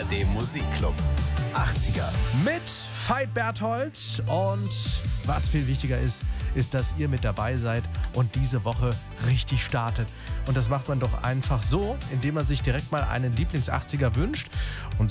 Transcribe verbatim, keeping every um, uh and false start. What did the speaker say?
D Musikclub achtziger. Mit Veit Berthold. Und was viel wichtiger ist, ist, dass ihr mit dabei seid und diese Woche richtig startet. Und das macht man doch einfach so, indem man sich direkt mal einen Lieblings-achtziger wünscht. Und